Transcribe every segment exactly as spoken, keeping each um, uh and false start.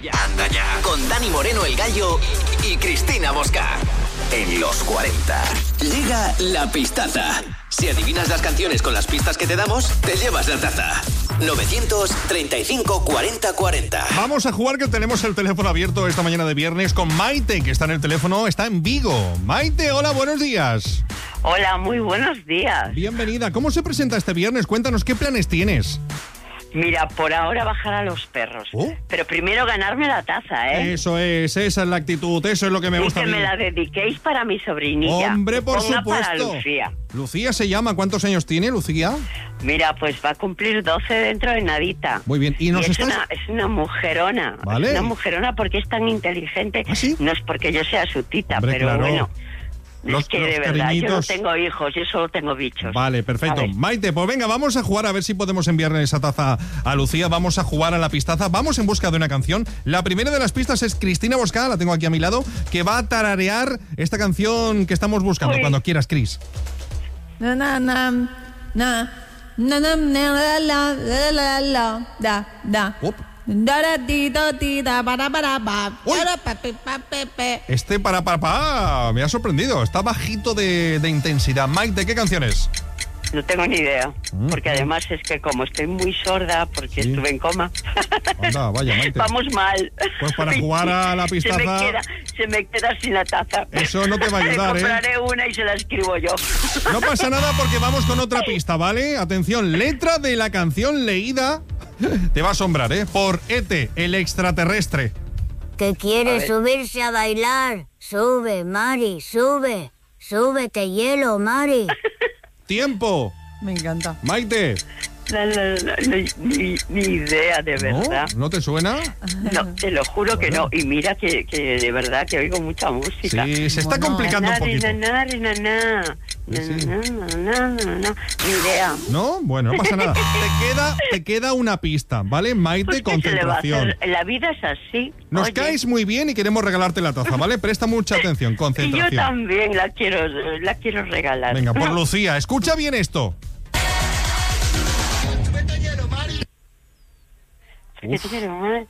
ya, anda ya. Con Dani Moreno el Gallo y Cristina Mosca. En los cuarenta. Llega la pistaza. Si adivinas las canciones con las pistas que te damos, te llevas la taza. novecientos treinta y cinco cuarenta cuarenta. Vamos a jugar, que tenemos el teléfono abierto esta mañana de viernes con Maite, que está en el teléfono, está en Vigo. Maite, hola, buenos días. Hola, muy buenos días. Bienvenida. ¿Cómo se presenta este viernes? Cuéntanos, ¿qué planes tienes? Mira, por ahora bajar a los perros. ¿Oh? Pero primero ganarme la taza, ¿eh? Eso es, esa es la actitud, eso es lo que me y gusta que a mí. me la dediquéis para mi sobrinilla. Hombre, por Ponga supuesto. Para Lucía. Lucía se llama. ¿Cuántos años tiene Lucía? Mira, pues va a cumplir doce dentro de nadita. Muy bien. ¿Y nos es, estás...? una, es una mujerona. Vale. Es una mujerona porque es tan inteligente. ¿Ah, sí? No es porque yo sea su tita, Hombre, pero claro. bueno. Los- es que los de verdad, cariñitos. yo no tengo hijos, yo solo tengo bichos. Vale, perfecto. A ver. Maite, pues venga, vamos a jugar a ver si podemos enviarle esa taza a Lucía. Vamos a jugar a la pistaza. Vamos en busca de una canción. La primera de las pistas es Cristina Mosca, la tengo aquí a mi lado, que va a tararear esta canción que estamos buscando. Uy. Cuando quieras, Cris. Na na na na na na na la la la la la da da Op. da da di do di da para para pa Uy. da pa pe pa pe pe. Este para papá me ha sorprendido. Está bajito de, de intensidad. Maite, ¿qué canción es? No tengo ni idea, Mm. porque además es que como estoy muy sorda, porque Sí. estuve en coma, Anda, vaya, Maite. vamos mal. Pues para jugar a la Se me pistaza- queda, se me queda sin la taza. Eso no te va a ayudar, Le ¿eh? compraré una y se la escribo yo. No pasa nada porque vamos con otra pista, ¿vale? Atención, letra de la canción leída. Te va a asombrar, ¿eh? Por E T, el extraterrestre. Que A quiere ver. subirse a bailar. Sube, Mari, sube. Súbete, hielo, Mari. Tiempo. Me encanta. Maite. No, no, no, no, ni, ni idea, de verdad. ¿No? ¿No te suena? No, te lo juro que no. Y mira que, que de verdad que oigo mucha música. Sí, se está Bueno, complicando un poquito. Na, na, na, na, na, Sí, sí. na, na, na, na, na. Ni idea. ¿No? Bueno, no pasa nada. Te queda, te queda una pista, ¿vale? Maite, Pues, ¿qué se le va a concentración. hacer? La vida es así. Nos Oye, caes muy bien y queremos regalarte la taza, ¿vale? Presta mucha atención, y yo concentración. también la quiero, la quiero regalar. Venga, por Lucía, escucha bien esto. ¿Qué te quiero, madre?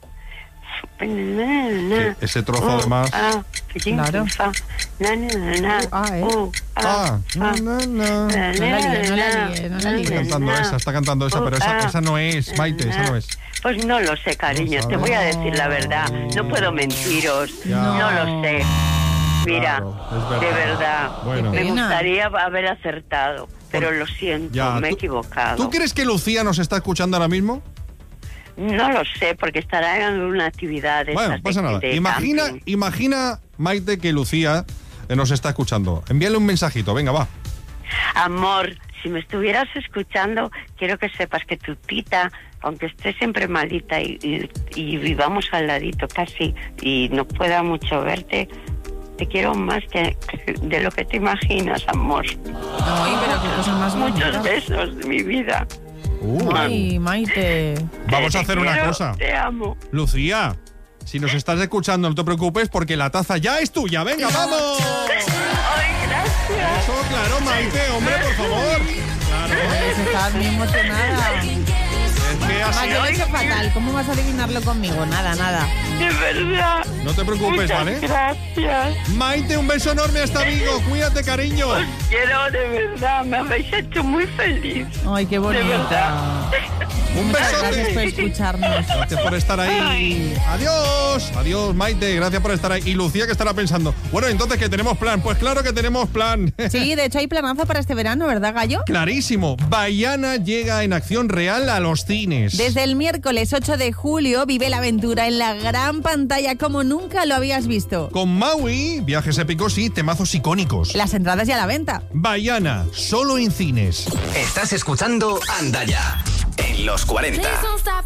Que ese trozo, además. Ah, Claro. Na, na, na, na. Ah, ¿eh? Uh, Ah, ah, na, na, na. na, No la líe, no la na, líe, no la na, líe. Está cantando na. esa, está cantando esa, pero esa, Ah, esa no es, Maite, esa no es. Pues no lo sé, cariño, No te voy a sabes. decir la verdad. No puedo mentiros. Ya. No lo sé. Mira, Claro, es verdad. de verdad. Bueno. Me Qué pena. gustaría haber acertado, pero lo siento, Ya, me he ¿tú- equivocado. ¿Tú crees que Lucía nos está escuchando ahora mismo? No lo sé, porque estará en alguna actividad de Bueno, estas pasa de- nada. de Imagina, camping. imagina, Maite, que Lucía eh, nos está escuchando. Envíale un mensajito, venga, va. Amor, si me estuvieras escuchando, quiero que sepas que tu tita, aunque esté siempre malita y, y, y vivamos al ladito casi y no pueda mucho verte, te quiero más que de lo que te imaginas, amor. Ay, pero qué cosa más Muchos bonita. besos de mi vida. Uh, Ay, Maite. vamos a Te hacer una quiero, cosa. Te amo. Lucía, si nos estás escuchando, no te preocupes porque la taza ya es tuya. ¡Venga, vamos! Ay, gracias. Eso, claro, Maite, hombre, por favor. Claro. Estás muy emocionada. Es que así... Maite, lo he hecho fatal. ¿Cómo vas a adivinarlo conmigo? Nada, nada. De verdad. No te preocupes, Muchas ¿vale? gracias. Maite, un beso enorme hasta Vigo. Cuídate, cariño. Os quiero de verdad. Me habéis hecho muy feliz. Ay, qué bonita. verdad. Un Muchas gracias por besote. escucharnos. Gracias por estar ahí. Adiós. Adiós, Maite. Gracias por estar ahí. Y Lucía, que estará pensando, bueno, entonces, ¿que tenemos plan? Pues claro que tenemos plan. Sí, de hecho hay planazo para este verano, ¿verdad, Gallo? Clarísimo. Baiana llega en acción real a los cines. Desde el miércoles ocho de julio vive la aventura en la gran pantalla como nunca lo habías visto. Con Maui, viajes épicos y temazos icónicos. Las entradas ya a la venta. Baiana, solo en cines. Estás escuchando Anda Ya. En los cuarenta.